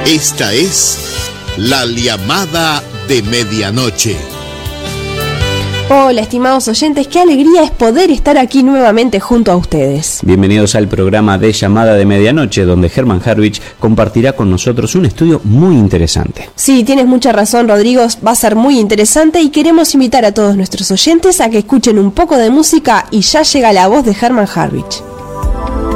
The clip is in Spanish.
Esta es La Llamada de Medianoche. Hola, estimados oyentes, qué alegría es poder estar aquí nuevamente junto a ustedes. Bienvenidos al programa de Llamada de Medianoche, donde Germán Harvich compartirá con nosotros un estudio muy interesante. Sí, tienes mucha razón, Rodrigo, va a ser muy interesante y queremos invitar a todos nuestros oyentes a que escuchen un poco de música y ya llega la voz de Germán Harvich.